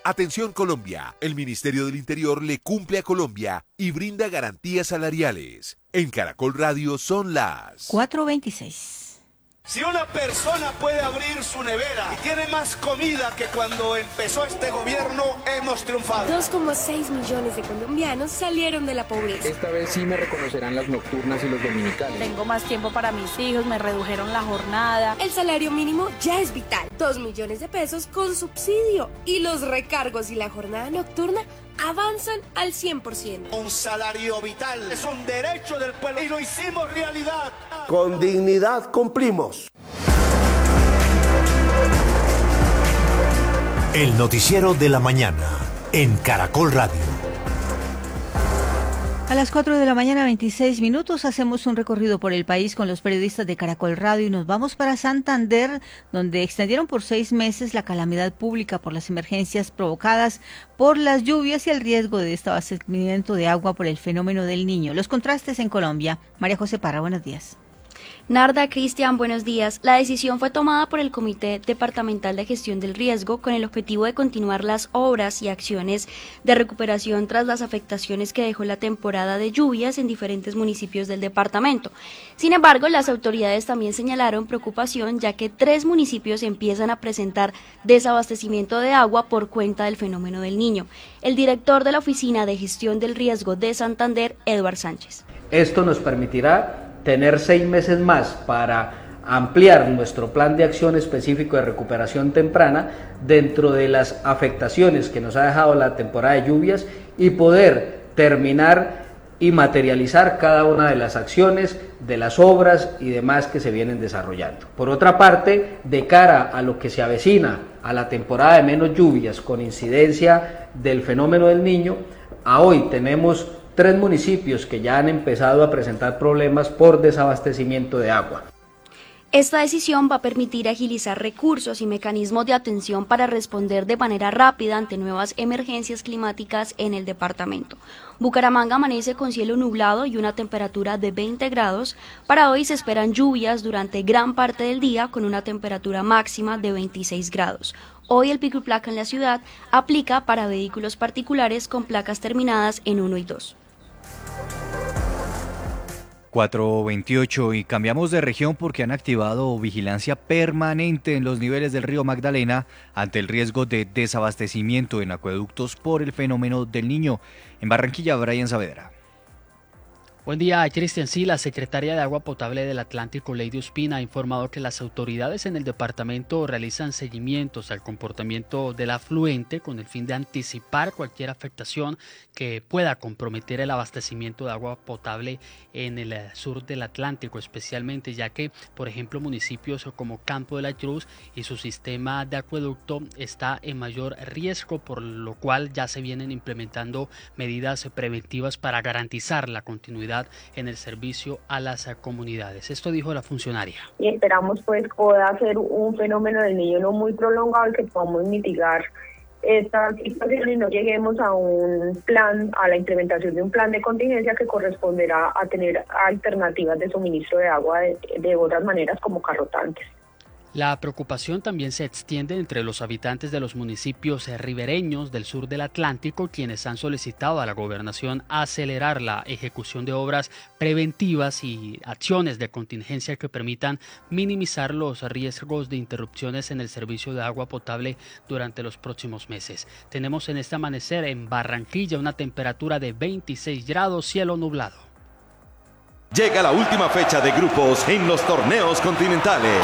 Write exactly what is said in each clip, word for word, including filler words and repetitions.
Atención Colombia, el Ministerio del Interior le cumple a Colombia y brinda garantías salariales. En Caracol Radio son las cuatro veintiséis. Si una persona puede abrir su nevera y tiene más comida que cuando empezó este gobierno, hemos triunfado. dos coma seis millones de colombianos salieron de la pobreza. Esta vez sí me reconocerán las nocturnas y los dominicales. Tengo más tiempo para mis hijos, me redujeron la jornada. El salario mínimo ya es vital. dos millones de pesos con subsidio. Y los recargos y la jornada nocturna avanzan al cien por ciento. Un salario vital es un derecho del pueblo y lo hicimos realidad. Con dignidad cumplimos. El noticiero de la mañana en Caracol Radio. A las cuatro de la mañana, veintiséis minutos, hacemos un recorrido por el país con los periodistas de Caracol Radio y nos vamos para Santander, donde extendieron por seis meses la calamidad pública por las emergencias provocadas por las lluvias y el riesgo de desabastecimiento de agua por el fenómeno del Niño. Los contrastes en Colombia. María José Parra, buenos días. Narda, Cristian, buenos días. La decisión fue tomada por el Comité Departamental de Gestión del Riesgo con el objetivo de continuar las obras y acciones de recuperación tras las afectaciones que dejó la temporada de lluvias en diferentes municipios del departamento. Sin embargo, las autoridades también señalaron preocupación ya que tres municipios empiezan a presentar desabastecimiento de agua por cuenta del fenómeno del Niño. El director de la Oficina de Gestión del Riesgo de Santander, Eduard Sánchez. Esto nos permitirá tener seis meses más para ampliar nuestro plan de acción específico de recuperación temprana dentro de las afectaciones que nos ha dejado la temporada de lluvias y poder terminar y materializar cada una de las acciones, de las obras y demás que se vienen desarrollando. Por otra parte, de cara a lo que se avecina a la temporada de menos lluvias con incidencia del fenómeno del Niño, a hoy tenemos tres municipios que ya han empezado a presentar problemas por desabastecimiento de agua. Esta decisión va a permitir agilizar recursos y mecanismos de atención para responder de manera rápida ante nuevas emergencias climáticas en el departamento. Bucaramanga amanece con cielo nublado y una temperatura de veinte grados. Para hoy se esperan lluvias durante gran parte del día con una temperatura máxima de veintiséis grados. Hoy el pico y placa en la ciudad aplica para vehículos particulares con placas terminadas en uno y dos. cuatro veintiocho y cambiamos de región porque han activado vigilancia permanente en los niveles del río Magdalena ante el riesgo de desabastecimiento en acueductos por el fenómeno del Niño. En Barranquilla, Brian Saavedra. Buen día, Cristian. Sí, la secretaria de Agua Potable del Atlántico, Lady Ospina, ha informado que las autoridades en el departamento realizan seguimientos al comportamiento del afluente con el fin de anticipar cualquier afectación que pueda comprometer el abastecimiento de agua potable en el sur del Atlántico, especialmente ya que, por ejemplo, municipios como Campo de la Cruz y su sistema de acueducto está en mayor riesgo, por lo cual ya se vienen implementando medidas preventivas para garantizar la continuidad en el servicio a las comunidades. Esto dijo la funcionaria. Y esperamos pues pueda ser un fenómeno del Niño no muy prolongado y que podamos mitigar esta situación y no lleguemos a un plan, a la implementación de un plan de contingencia que corresponderá a tener alternativas de suministro de agua de, de otras maneras como carrotantes. La preocupación también se extiende entre los habitantes de los municipios ribereños del sur del Atlántico, quienes han solicitado a la gobernación acelerar la ejecución de obras preventivas y acciones de contingencia que permitan minimizar los riesgos de interrupciones en el servicio de agua potable durante los próximos meses. Tenemos en este amanecer en Barranquilla una temperatura de veintiséis grados, cielo nublado. Llega la última fecha de grupos en los torneos continentales.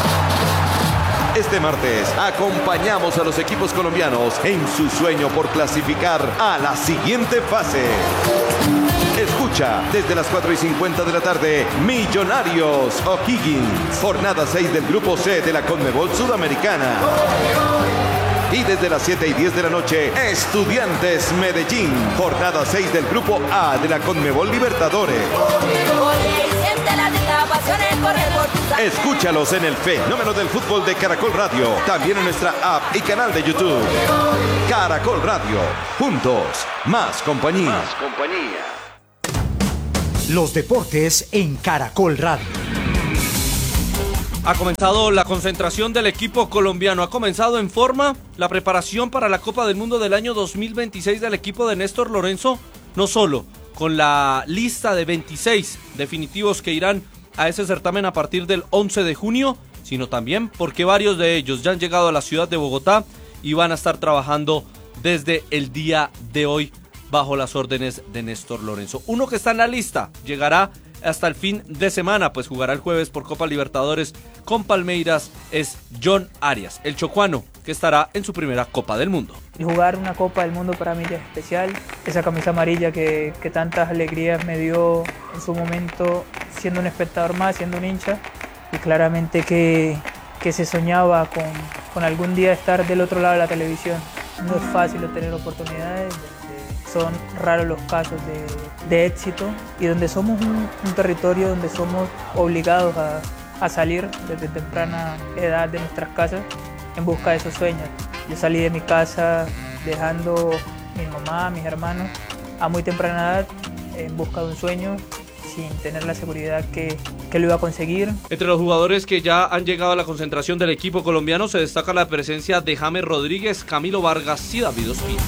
Este martes acompañamos a los equipos colombianos en su sueño por clasificar a la siguiente fase. Escucha desde las cuatro y cincuenta de la tarde Millonarios O'Higgins, jornada seis del grupo C de la Conmebol Sudamericana. Y desde las siete y diez de la noche, Estudiantes Medellín, jornada seis del grupo A de la Conmebol Libertadores. Escúchalos en el fenómeno del fútbol de Caracol Radio, también en nuestra app y canal de YouTube. Caracol Radio, juntos, más compañía. Más compañía. Los deportes en Caracol Radio. Ha comenzado la concentración del equipo colombiano, ha comenzado en forma la preparación para la Copa del Mundo del año dos mil veintiséis del equipo de Néstor Lorenzo, no solo con la lista de veintiséis definitivos que irán a ese certamen a partir del once de junio, sino también porque varios de ellos ya han llegado a la ciudad de Bogotá y van a estar trabajando desde el día de hoy bajo las órdenes de Néstor Lorenzo. Uno que está en la lista llegará hasta el fin de semana, pues jugará el jueves por Copa Libertadores con Palmeiras, es John Arias, el chocuano, que estará en su primera Copa del Mundo. Y jugar una Copa del Mundo para mí ya es especial, esa camisa amarilla que, que tantas alegrías me dio en su momento siendo un espectador más, siendo un hincha, y claramente que, que se soñaba con, con algún día estar del otro lado de la televisión. No es fácil tener oportunidades, son raros los casos de, de éxito y donde somos un, un territorio donde somos obligados a, a salir desde temprana edad de nuestras casas en busca de esos sueños. Yo salí de mi casa dejando a mi mamá, a mis hermanos a muy temprana edad en busca de un sueño sin tener la seguridad que, que lo iba a conseguir. Entre los jugadores que ya han llegado a la concentración del equipo colombiano se destaca la presencia de James Rodríguez, Camilo Vargas y David Ospina.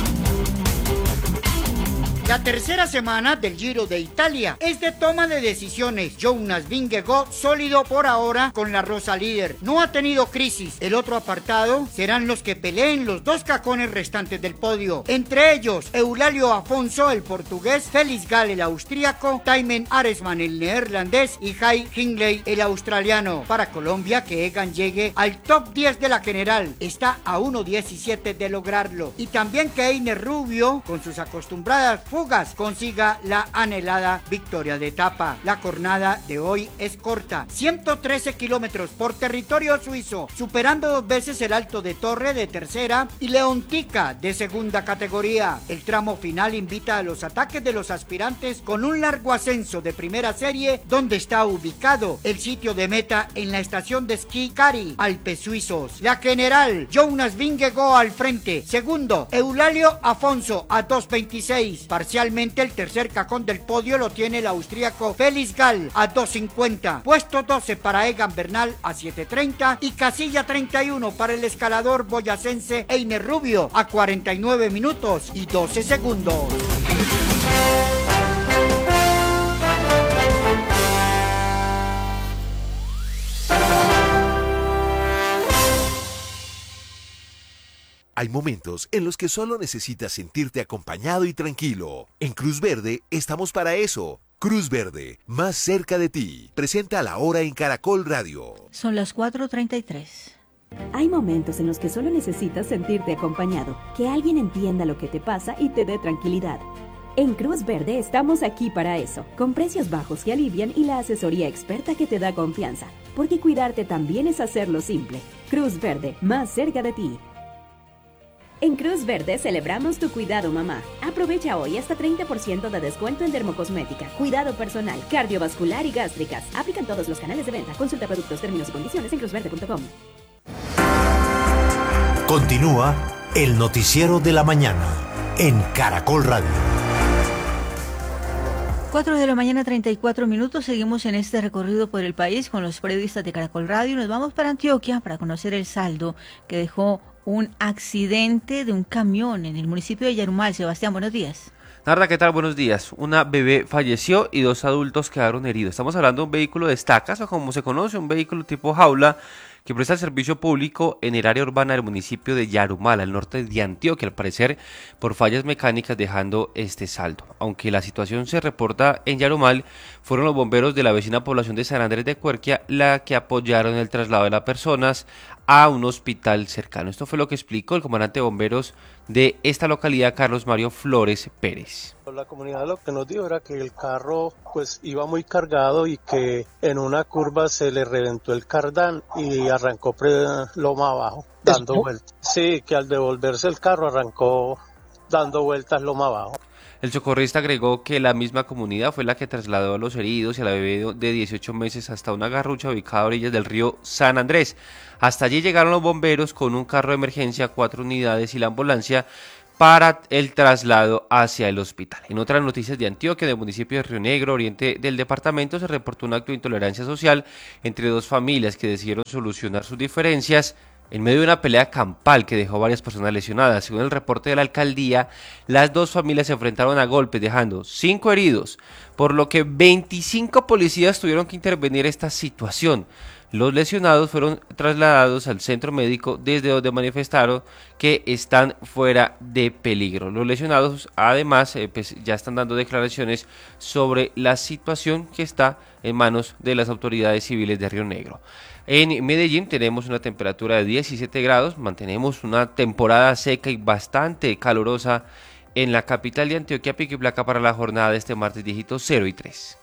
La tercera semana del Giro de Italia es de toma de decisiones. Jonas Vingegaard sólido por ahora con la rosa líder. No ha tenido crisis. El otro apartado serán los que peleen los dos cajones restantes del podio. Entre ellos, Eulálio Afonso, el portugués, Felix Gall, el austríaco, Thymen Arensman, el neerlandés y Jai Hindley, el australiano. Para Colombia, que Egan llegue al top diez de la general. Está a uno diecisiete de lograrlo. Y también que Einer Rubio, con sus acostumbradas fugas, consiga la anhelada victoria de etapa. La jornada de hoy es corta, ciento trece kilómetros por territorio suizo, superando dos veces el Alto de Torre de tercera y Leontica de segunda categoría. El tramo final invita a los ataques de los aspirantes con un largo ascenso de primera serie donde está ubicado el sitio de meta en la estación de esquí Cari, Alpes suizos. La general, Jonas Vingegaard al frente, segundo Eulálio Afonso a dos veintiséis. Parcialmente el tercer cajón del podio lo tiene el austríaco Felix Gall a dos cincuenta, puesto doce para Egan Bernal a siete treinta y casilla treinta y uno para el escalador boyacense Einer Rubio a cuarenta y nueve minutos y doce segundos. Hay momentos en los que solo necesitas sentirte acompañado y tranquilo. En Cruz Verde estamos para eso. Cruz Verde, más cerca de ti. Presenta La Hora en Caracol Radio. Son las cuatro treinta y tres. Hay momentos en los que solo necesitas sentirte acompañado, que alguien entienda lo que te pasa y te dé tranquilidad. En Cruz Verde estamos aquí para eso, con precios bajos que alivian y la asesoría experta que te da confianza. Porque cuidarte también es hacerlo simple. Cruz Verde, más cerca de ti. En Cruz Verde celebramos tu cuidado, mamá. Aprovecha hoy hasta treinta por ciento de descuento en dermocosmética, cuidado personal, cardiovascular y gástricas. Aplican todos los canales de venta. Consulta productos, términos y condiciones en cruz verde punto com. Continúa el noticiero de la mañana en Caracol Radio. cuatro de la mañana, treinta y cuatro minutos. Seguimos en este recorrido por el país con los periodistas de Caracol Radio. Nos vamos para Antioquia para conocer el saldo que dejó un accidente de un camión en el municipio de Yarumal. Sebastián, buenos días. Narda, ¿qué tal? Buenos días. Una bebé falleció y dos adultos quedaron heridos. Estamos hablando de un vehículo de estacas, o como se conoce, un vehículo tipo jaula, que presta el servicio público en el área urbana del municipio de Yarumal, al norte de Antioquia, al parecer por fallas mecánicas, dejando este saldo. Aunque la situación se reporta en Yarumal, fueron los bomberos de la vecina población de San Andrés de Cuerquia la que apoyaron el traslado de las personas a un hospital cercano. Esto fue lo que explicó el comandante de bomberos de esta localidad, Carlos Mario Flores Pérez. La comunidad lo que nos dijo era que el carro pues iba muy cargado y que en una curva se le reventó el cardán y arrancó loma abajo, dando vueltas. Sí, que al devolverse el carro arrancó dando vueltas loma abajo. El socorrista agregó que la misma comunidad fue la que trasladó a los heridos y a la bebé de dieciocho meses hasta una garrucha ubicada a orillas del río San Andrés. Hasta allí llegaron los bomberos con un carro de emergencia, cuatro unidades y la ambulancia, para el traslado hacia el hospital. En otras noticias de Antioquia, del municipio de Río Negro, oriente del departamento, se reportó un acto de intolerancia social entre dos familias que decidieron solucionar sus diferencias en medio de una pelea campal que dejó varias personas lesionadas. Según el reporte de la alcaldía, las dos familias se enfrentaron a golpes, dejando cinco heridos, por lo que veinticinco policías tuvieron que intervenir esta situación. Los lesionados fueron trasladados al centro médico, desde donde manifestaron que están fuera de peligro. Los lesionados, además, eh, pues, ya están dando declaraciones sobre la situación que está en manos de las autoridades civiles de Río Negro. En Medellín tenemos una temperatura de diecisiete grados, mantenemos una temporada seca y bastante calurosa en la capital de Antioquia. Pico y placa para la jornada de este martes, dígitos cero y tres.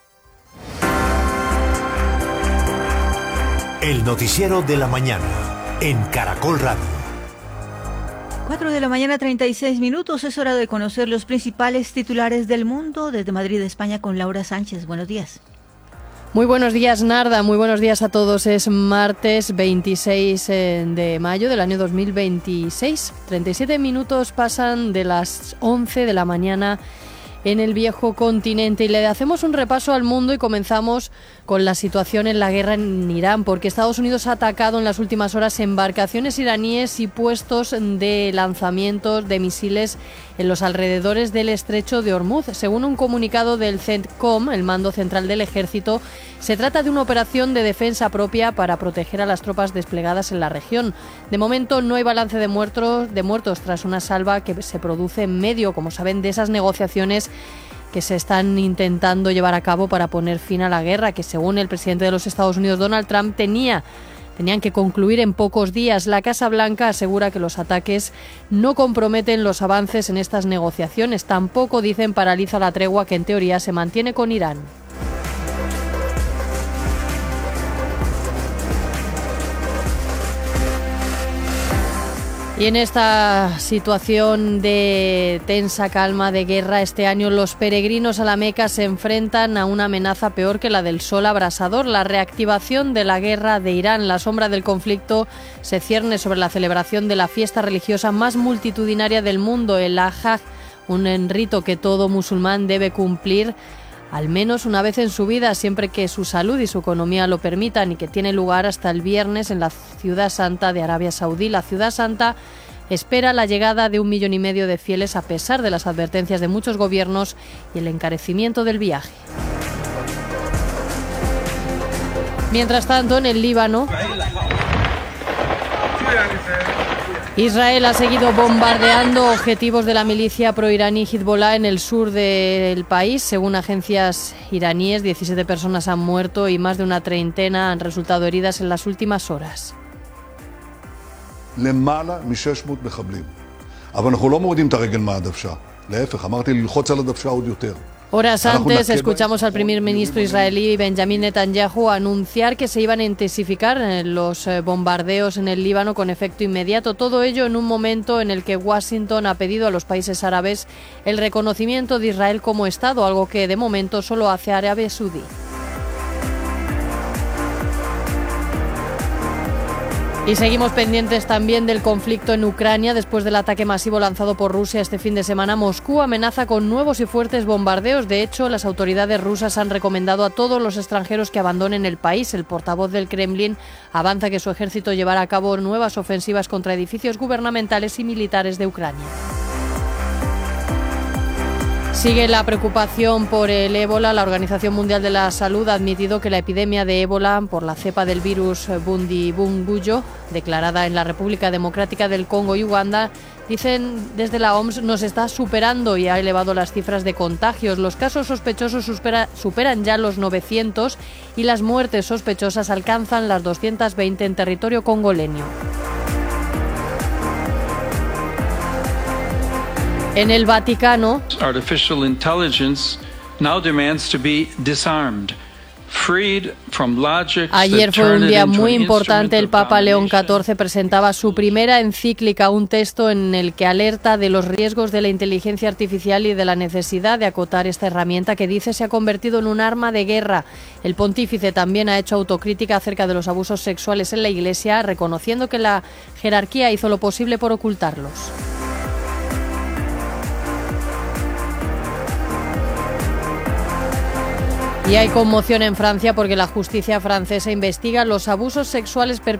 El noticiero de la mañana en Caracol Radio. cuatro de la mañana, treinta y seis minutos. Es hora de conocer los principales titulares del mundo. Desde Madrid, España, con Laura Sánchez. Buenos días. Muy buenos días, Narda. Muy buenos días a todos. Es martes veintiséis de mayo del año dos mil veintiséis. treinta y siete minutos pasan de las once de la mañana en el viejo continente, y le hacemos un repaso al mundo y comenzamos con la situación en la guerra en Irán, porque Estados Unidos ha atacado en las últimas horas embarcaciones iraníes y puestos de lanzamientos de misiles en los alrededores del estrecho de Hormuz. Según un comunicado del CENTCOM, el mando central del ejército, se trata de una operación de defensa propia para proteger a las tropas desplegadas en la región. De momento no hay balance de muertos, de muertos tras una salva que se produce en medio, como saben, de esas negociaciones que se están intentando llevar a cabo para poner fin a la guerra, que según el presidente de los Estados Unidos, Donald Trump, tenía tenían que concluir en pocos días. La Casa Blanca asegura que los ataques no comprometen los avances en estas negociaciones. Tampoco, dicen, paraliza la tregua que en teoría se mantiene con Irán. Y en esta situación de tensa calma, de guerra, este año los peregrinos a la Meca se enfrentan a una amenaza peor que la del sol abrasador: la reactivación de la guerra de Irán. La sombra del conflicto se cierne sobre la celebración de la fiesta religiosa más multitudinaria del mundo, el Hajj, un rito que todo musulmán debe cumplir al menos una vez en su vida, siempre que su salud y su economía lo permitan, y que tiene lugar hasta el viernes en la Ciudad Santa de Arabia Saudí. La Ciudad Santa espera la llegada de un millón y medio de fieles, a pesar de las advertencias de muchos gobiernos y el encarecimiento del viaje. Mientras tanto, en el Líbano, Israel ha seguido bombardeando objetivos de la milicia proiraní Hezbollah en el sur del país. Según agencias iraníes, diecisiete personas han muerto y más de una treintena han resultado heridas en las últimas horas. למעלה מ-שש מאות מחבלים. אבל אנחנו לא מורידים את הרגל מהדוושה. להפך, אמרתי ללחוץ על הדוושה עוד יותר. Horas antes escuchamos al primer ministro israelí Benjamin Netanyahu anunciar que se iban a intensificar los bombardeos en el Líbano con efecto inmediato. Todo ello en un momento en el que Washington ha pedido a los países árabes el reconocimiento de Israel como Estado, algo que de momento solo hace Arabia Saudí. Y seguimos pendientes también del conflicto en Ucrania. Después del ataque masivo lanzado por Rusia este fin de semana, Moscú amenaza con nuevos y fuertes bombardeos. De hecho, las autoridades rusas han recomendado a todos los extranjeros que abandonen el país. El portavoz del Kremlin avanza que su ejército llevará a cabo nuevas ofensivas contra edificios gubernamentales y militares de Ucrania. Sigue la preocupación por el ébola. La Organización Mundial de la Salud ha admitido que la epidemia de ébola por la cepa del virus Bundibugyo, declarada en la República Democrática del Congo y Uganda, dicen desde la O M S, nos está superando y ha elevado las cifras de contagios. Los casos sospechosos supera, superan ya los novecientos y las muertes sospechosas alcanzan las doscientas veinte en territorio congoleño. En el Vaticano, artificial intelligence now demands to be disarmed. Ayer fue un día muy importante. El Papa León catorce presentaba su primera encíclica, un texto en el que alerta de los riesgos de la inteligencia artificial y de la necesidad de acotar esta herramienta que, dice, se ha convertido en un arma de guerra. El pontífice también ha hecho autocrítica acerca de los abusos sexuales en la Iglesia, reconociendo que la jerarquía hizo lo posible por ocultarlos. Y hay conmoción en Francia porque la justicia francesa investiga los abusos sexuales perpetrados